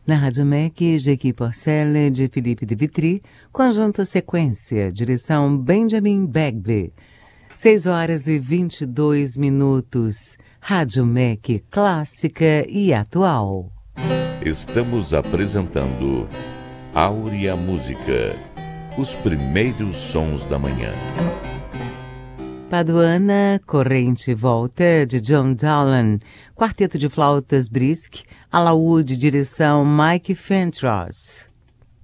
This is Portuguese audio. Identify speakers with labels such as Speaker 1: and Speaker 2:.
Speaker 1: Na Rádio MEC, Jequi Porcel, de Felipe de Vitry, conjunto sequência, direção Benjamin Bagby. 6h22. Rádio MEC, clássica e atual.
Speaker 2: Estamos apresentando Áurea Música, os primeiros sons da manhã.
Speaker 1: Paduana, Corrente e Volta, de John Dowland, quarteto de flautas Brisk, alaúde, direção Mike Fentross.